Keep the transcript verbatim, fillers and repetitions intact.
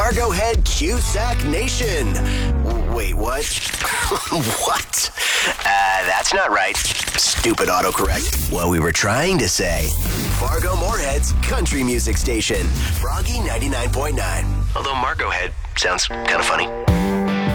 Fargo Head Cusack Nation. W- Wait, what? What? Uh, that's not right. Stupid autocorrect. What we were trying to say. Fargo Moorhead's country music station. Froggy ninety-nine point nine. Although Margot Head sounds kind of funny.